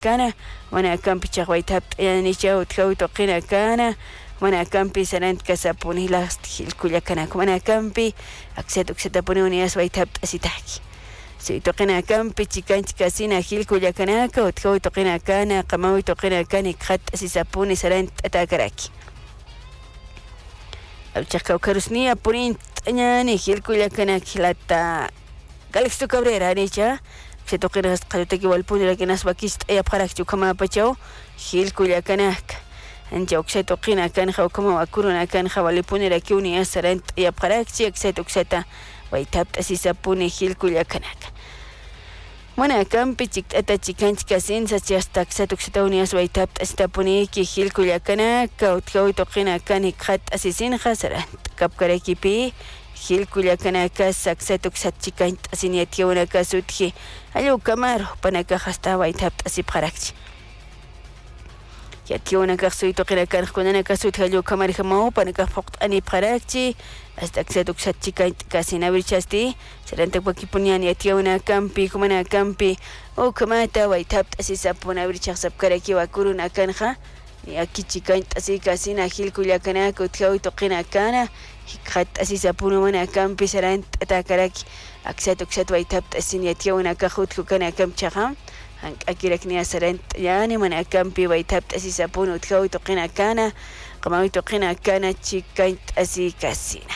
kana mana kampi chaqwaytap t'yanicha utqawi toqina kana mana kampi sarant kasapuni last hilkulla kana mana kampi akseta puni unias waytap t'asitaki si toqina kampi chikanchik kasina hilkulla kanaka utqawi toqina kana qamawi toqina kani qhat asisapuni sarant atakaraki Alchaka karusnia purin t'ñani hilkulla kanaki lata Calixto Cabrera nicha se toqina qatutaki walpuni lakinas bakis t'aya pharakchu kama pachaw hilkulla kanaka Ancha ukseta toqina kanja kama wakuruna kanja walipuni rakiuni asarant t'aya pharakchi akseta ukseta waytap t'asisapuni hilkulla kanaka Mana kampi chiktata chikanchik asinsa hasta akseta ukseta unias waytap t'asitapuniki hilkulla kanaka utqawi toqina kani qhat asisinja sarant kapkarakipi hilkulla kanaka sakseta ukseta chikant asiniatiawanaka sutji allu kamaro panaka hasta waytap t'asipharakchi Yatiawanaka suito qina kanjkunanaka sutji allu kamarjamau panaka phuqt'ani pharakchi hasta akseta ukseta chikant kasinawirchasti sarantak wakipunian yatiawanaka kampi kumana kampi ukamata waytap t'asisapunawirchaq sapkaraki wakuruna kanja Aquí chikant asikasina hilkulla kanaka utqawi toqina kana qhat asisapuna mana kampi sarant atakaraki akseta ukseta waytap t'asiniatiawanaka hutku kana kamchaqa Hankakiraknia sarant yani mana kampi waytap t'asisapuna utqawi toqina kana qamawi toqina kana chikant asikasina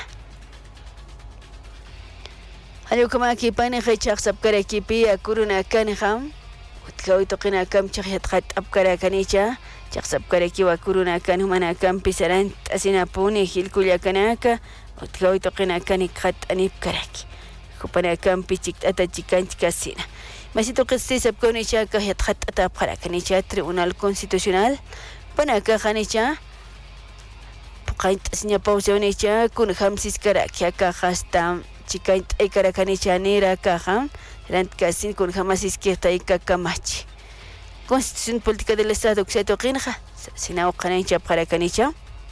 Hallukamaki pani qhichaq sapkarakipi akuruna kanja utqawi toqina kamchaq yatqat apkarakanicha Chaqsapkaraki wakuruna kan humana kampi sarant asinapuni hilkulla kanaka utqawi toqina kani qhat anipkaraki kupana kampi chiktata chikanchik asina masito qesti sapkonicha ka yatqat atapharakanicha Tribunal Constitucional panaka qanicha puqaint asinya pausewnicha kun hamsis karaki aka hasta chikant aykarakanicha nira kaja rant kasin kun hamasis kirta ikakamachi Constitución Política del Estado Uxeto Qinja, Sinao Qanancha Parakanicha.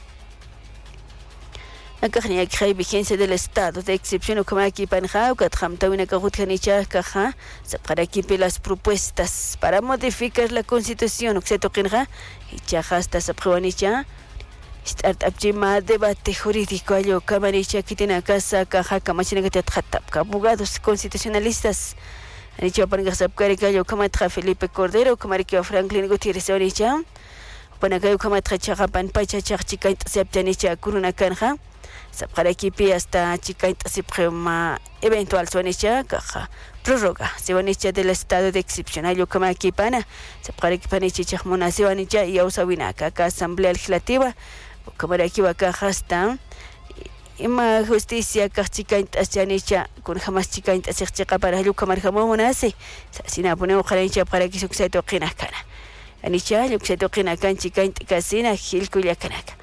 Akajnia Khay vigencia del Estado de excepción o Kamaki Panja, Kathamtawina Kahutanicha Kaja, Saparakipi las propuestas para modificar la Constitución Uxeto Qinja, y Chahasta Sapruanicha, Startup Jima, debate jurídico, Ayo Kamaricha, Kitina Casa, Kaja, Kamachina Katap, abogados constitucionalistas. Anicha panaka sapkarika yo kamatra Felipe Cordero kamarika Franklin Gutierrez oricha panaka yo kamatra chaqa panpacha chaqchikait septanicha kuruna kanja sapkarakipi hasta chikait sepkhema eventual sonicha kaja prórroga sewanicha del estado de excepción yo kamaki pana sapkariki panicha chaqmuna sewanicha y usawinaka ka asamblea legislativa kamaraki waka hasta Ima justicia kachikant asyanicha kun jamás chikant asychiqa para hallu kamarjamonasi sina pone ojarancha para que sucedo qinakana anicha lukseto qinakan chikant kasina hilkulla kanaka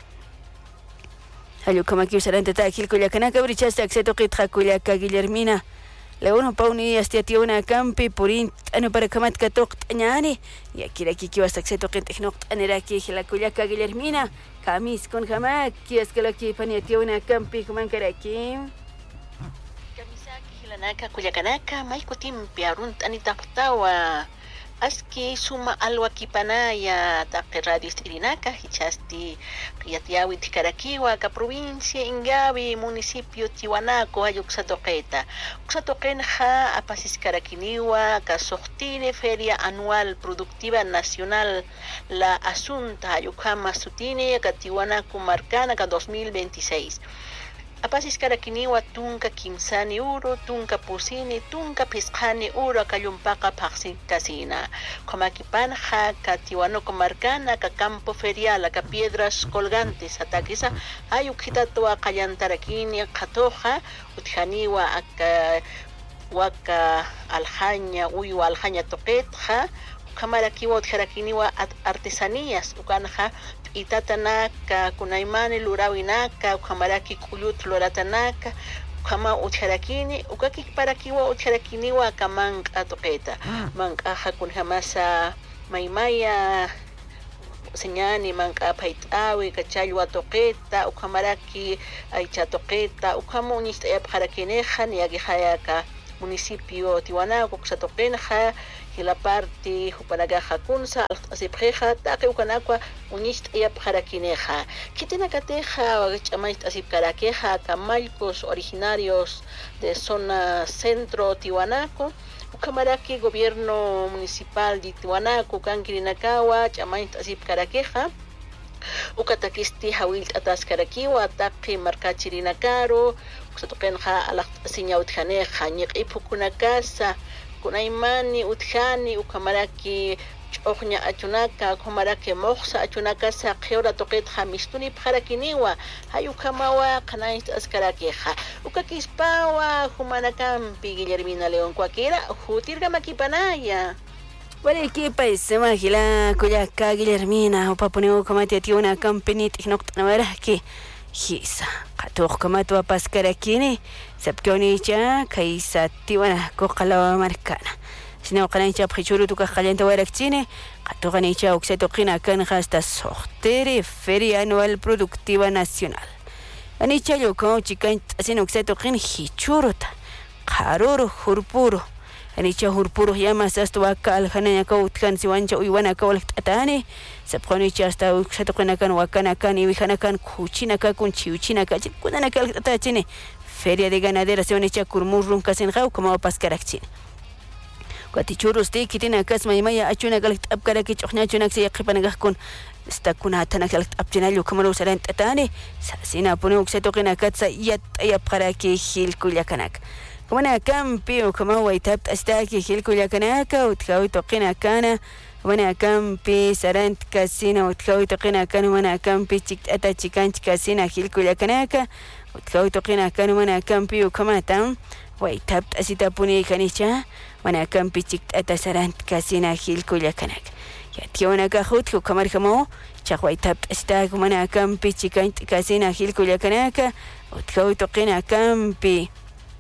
hallu kamaki usaranta ta hilkulla kanaka brichasta acceto qitqakulla ka Guillermina Leono pauni astiationa kampi purin anu para kamat katok tanyani ya kira kiki was acceto qintqnoq aniraki hilakulla ka Guillermina Kamis con jamás que es que lo que paniationa campi como karaki Kamisa kilanaka kuyakanaka maikutim piarunt anita ptawa aski suma alwa kipanaya taqiradi irinaka hichasti yatiawi tikarakiwa ka provincia Ingabi municipio Tiwanaku ayuksatoqeta uksatoqenja apasis karakiniwa ka sohtine feria anual productiva nacional la asunta ayukama sutine ka Tiwanaku marcana ka 2026 Apasis karakiniwa tunka kimsani euro, tunka pusini, tunka pisqani euro kayumpaka paxi kasina. Komakipanja ka Tiwanaku marcana ka campo ferial ka piedras colgantes atakisa ayukitatua kayantarakini katoja utjaniwa aka waka alhaña uyu alhaña toqetja kamarakiwa utjarakiniwa artesanías ukanja itatanaka kunaimani lurawinaka ukamaraki kuyut loratanaka kama utjarakini ukaki parakiwa utjarakiniwa kamanka toqeta manka hakun hamasa maimaya señani manka paitawi kachaywa toqeta ukamaraki aicha toqeta ukamunista yapjarakineja ni agihayaka municipio Tiwanaku kusatoqenja la parte hupanaga hakunsa asipjeja taque ukanakwa unist ya jaraquineja kitenakateja chamait asipkaraqueja camalcos originarios de zona centro Tiwanaku Ukamaraki gobierno municipal de Tiwanaku Kankirinakawa chamait asipkaraqueja Ukatakisti hawilt atas karakiwa ataqi markachirinakaro usatoqenja alaq siñautjaneja ñiq'ipukunakasa kunaymani utjani ukamaraki ch'uqña achunaka kumaraki moqsa achunakasa qhiwra toqitja mistuni pharakiniwa hay ukamawa qanayta askarakiqa ukakispawa humanakampi Guillermina León Cuaquera hutirga makipanaya. Vale, ¿qué país? Magila, Coyaca, Guillermina, o Papuneo, Comate, a ti una campanita, y no te verás que Hisa, Cator, Comato, a Pascarakini, Septionicha, Caisa, Tiwana, Cocala, Marcana. Si no, Canancha, Prichuru, tu Cajaliento, Veracchine, Catoranicha, Oxetokina, Canja, hasta Sortere, Feria Anual Productiva Nacional. Anicha, yo con chica, sin Oxetokin, Hichurota, Caroro, Jurpuro. Anicha hurpuro llamas hasta wakal hananya kautkan siwancha uywana kawal tatani sapqonicha hasta uksatoqanakan wakanakan iwihanakan kuchinaka kun chiuchinaka kunanakal tatachine feria de ganaderas siwanicha kurmurrun kasinqaw como pascarakchin Cuatichurros de Kitina Casma y Maya Achuna Galct Abkaraki Chognachunax y Aqipanagakun Stakuna Tanagal Abjinalu Kamaru Sarant Atani Sasina Punuxetokina Katsa Yat Ayapkaraki Hil Kulyakanak. Kumana campi o como waitap hasta aquí Gil Culiacanaka o Tjau Toquina Cana, Wana campi Sarant Casino o Tjau Toquina Cana, Wana campi Chicata Chicanch Casina Gil Culiacanaka, o Tjau Toquina Cana, Wana campi o como tan, waitap asita puni canicha, Wana campi Chicata Sarant Casina Gil Culiacanaka. Ya tiona cajut o camarjamo, Chahuaitap hasta Kumana campi Chicanch Casina Gil Culiacanaka, o Tjau Toquina campi.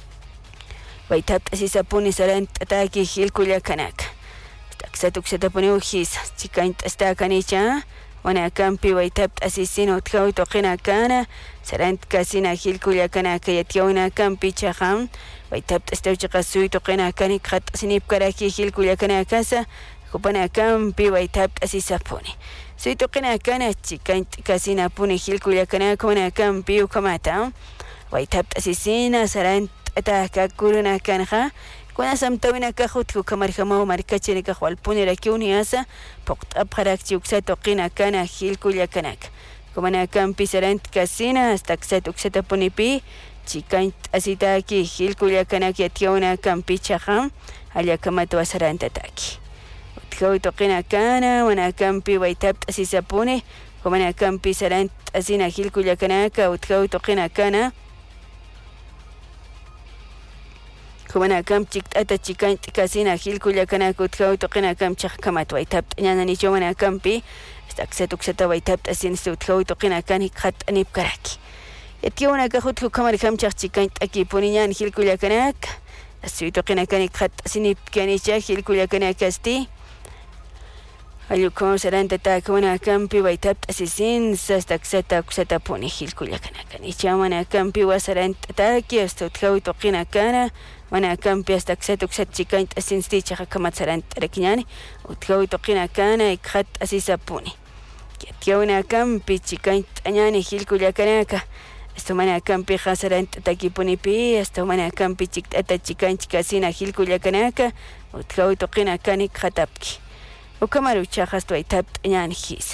Waitap asisa puni sarant ataki Gil Culiacanaka. Taksatuk setapuni ujis, chikant hasta canicha, wana campi waitap asisino tjau toqina cana, sarant casina Gil Culiacanaka yatiauna campi chaham, waitap hasta uchakasui toqina cani khat sinip karaki Gil Culiacanakasa, kupana campi waitap asisa puni. Sui toqina cana chikant casina puni Gil Culiacanaka wana campi ukamata, waitap asisina sarant Ataka kuruna kanja kuna samtawina kahutku kamarjamo markachene kahwal punera kiuniasa pokt abharakchi uksato qina kana Gil Culiacanaka kumana campi sarant casina hasta ksato uksata punipi chikant asitaki Gil Culiacanaka yatiauna campi chaham allakamato asarant ataki utkauto qina kana wana campi waitap asisapune kumana campi sarant asina Gil Culiacanaka utkauto qina kana Kumana kam chiktata chikant casina Gil Culiacanaka utjau toqina kam chakamat waitap ñana ni chomana campi staksetuk seta waitap asin utjau toqina kan hikhat anip karaki yationa kahutku kamar kam chikant aki puniñan Gil Culiacanaka asui toqina kan hikhat asinip kanicha Gil Culiacanaka asti ayuko saranta ta kumana campi waitap asisin sastakseta kuseta puni Gil Culiacanaka ni chamana campi wasaranta ta ki hasta utjau toqina kana Wana campi hasta ksetuk set chikant asin sticha hakamat sarant rekiñani utjau toqina kana ikhat asisapuni yatiauna campi chikant añani Gil Culiacanaka hasta mana campi hasarant takipunipi hasta mana campi chiktata chikant casina Gil Culiacanaka utjau toqina kana ikhatapki ukamaru chahas tuaitap añani hisa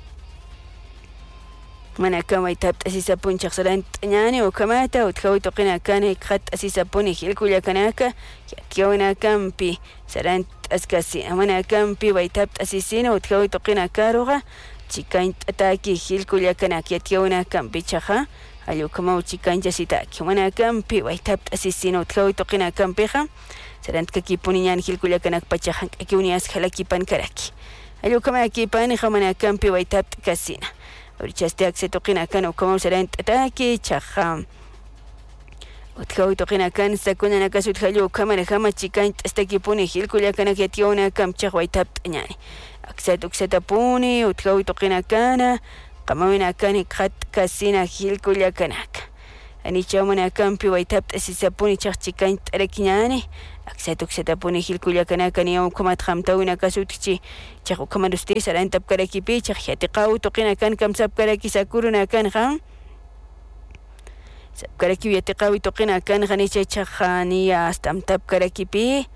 Mana kama itap asisapun chaksalant ñani o kamata utjau toqina kana ikhat asisapuni Gil Culiacanaka yatiauna campi sarant askasina mana campi waitap asisina utjau toqina karoga chikant ataki Gil Culiacanaka yatiauna campi chaja ayukamau chikancha sitaki mana campi waitap asisina utjau toqina campija sarant kakipuni ñani Gil Culiacanaka pachajan akiunias halakipan karaki ayukama akipan mana campi waitap kasina Urichaste toqina kan como serán ataki chaja utjau toqina kan sakuna nakasut halu kamera hama chikan hasta que pone Gil Culiacanaka yationa kam chahwaitap ñani aksetuk setapuni utjau toqina kana kamawina kan ikhat kasina Gil Culiacanaka ani chamana campi waitap asisapuni chah chikan tarakiñani Aksetukseta puni hilkullakanaka ni ukamat hamtawina kasutchi chaq ukamarustis sarantap karakipi chaq yatiqaw tuqina kan kamsap karaki sakuruna kan ham sapkaraki yatiqaw tuqina kan ganicha chaqani astamtap karakipi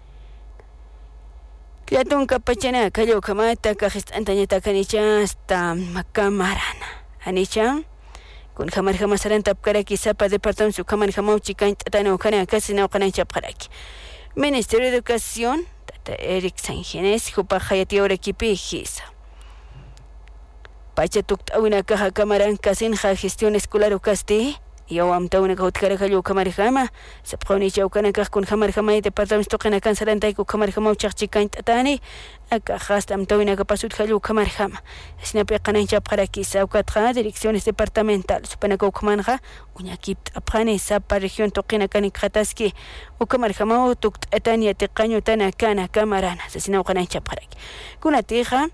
Kiatun kapachana kayo kamata kajistantañata kanicha hasta makamarana anicha kun kamar kamasaran tapkaraki sapa departamento kamar kamauchi kan tatano kana kasina kana chapkaraki Ministerio de Educación tata Eric Sangenes jupa hayati ora kipi hisa pacha tuktawina kaja kamaran kasin ja gestión escolar ukasti Yawam tawna kautkara kayo kamar kama sapqawni chawkana kaq kun kamar kama departamento qina kan sarantay ku kamar kama chaqchikan tatani aka khastam tawna kapasut kayo kamar kama sinapi qanan chapqaraki sawkatqa direcciones departamentales supanako kamanja uñakip apqani sapa región toqina kan khataski u kamar kama tukt atani tiqaño tana kana kamarana sinaw qanan chapqaraki kuna tija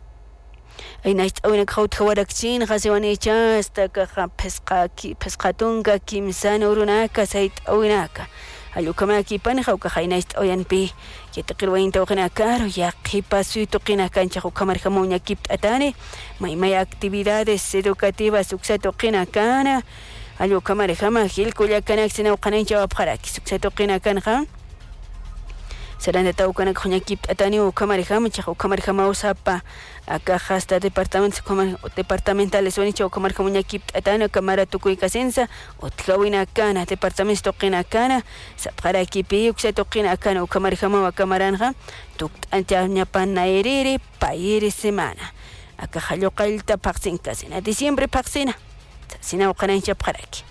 Ay awina kaut kawarakchin khasiwanicha hasta ka pesqatunga kimsan urunaka sait awinaka alukamaki panja ka hainast oyanpi yetiqirwain tawqina karo yaqipa suituqina kancha kamar hamuña kipt atani may actividades educativas uksatuqina kana alukamar hama hilkullakanak sinawqanincha wapqaraki suksatuqina kanja Serán tawkana khuñakip atani u kamar hama chaqu kamar hama usapa acá hasta departamentales wanicha u kamar hamuñakip atani kamara tukuy kasensa utkawina kana departamento qina kana sapqaraki pi ukseto qina kana u kamar hama wa kamaranja tukt anta ñapan nairiri pairi semana acá halloqalta paqsin kasina diciembre paqsina sina u qanancha pqaraki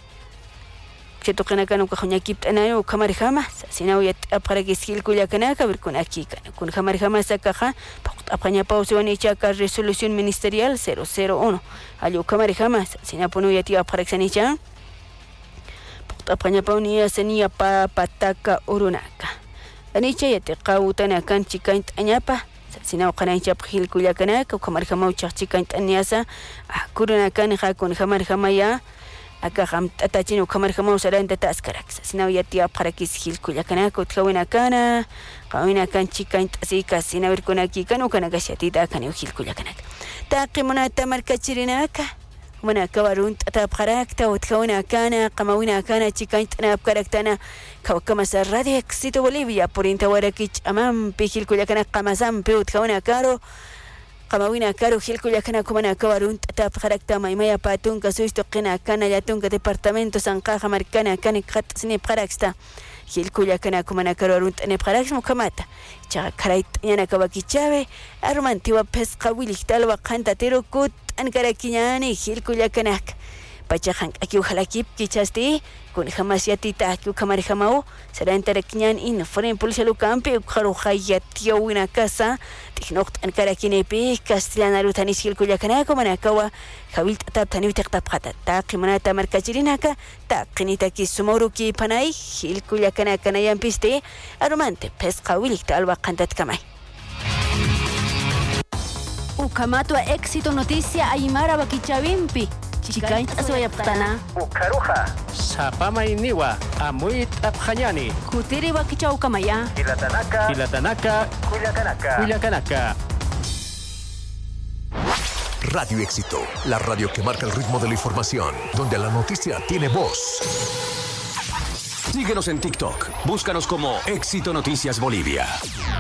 Ketokana kan ukahuñakip anayo kamar hama sinaw yat apqaraki skilkullakana kabirkun aquí kana kun kamar hama sakaja apqaña pausiwani chaka resolución ministerial 001 ayo kamar hama sinapunu yati apqaraksanicha apqaña pauniya senia pataka urunaka anicha yati qawtana kan chikant añapa sinaw qanancha qilkullakana kamar hama chikant añasa kuruna kan kun kamar hama ya Acá atachino kamar kama usaranta taskarax sinaw yati apqarakis hilkullakana kutkawina kana qawina kan chikan tasika sinawir kunaki kanu kana gashatita kan hilkullakana taqimunata markachirinaka mana kawarun tatapqarakta utkawina kana qamawina kana chikan tanapqaraktana kawkama radio éxito Bolivia por intawarakich amam pihilkullakana qamasam pe utkawina karo Kamawina karo hilkullakana kumana kawarun tatapqarakta maymaya patunka suistoqina kana yatunka departamento sanqaqa markana kani qatsini pqaraksta hilkullakana kumana kawarun tanipqaraks mukamata chaqa karayt yana kawakichabe armantiwa pesqa wiliktalwa qanta tirukut ankarakiñani hilkullakanaka pachajan aki ujalakip kichasti kun jamás yatita aki kamar jamao sarantarakiñan in foren polícia lukampi ukharu hayatio wina casa tiknoqt ankarakinepi castellana rutanis hilkullakana kumanakawa hawilt ataptani tiqtapqata taqimanata markachirinaka taqinitaki sumoruki panay hilkullakana kanayanpiste arumante pesqa wilikta alwa qantatkamay Ukamatwa éxito noticia Aymara Bakichavimpi Chikain aswayaptana Ukaruja Sapama iniwa Amuit Abhanyani Kutiri Bakicha Ukamaya Hilatanaka Culiacanaka Radio Éxito, la radio que marca el ritmo de la información, donde la noticia tiene voz. Síguenos en TikTok, búscanos como Éxito Noticias Bolivia.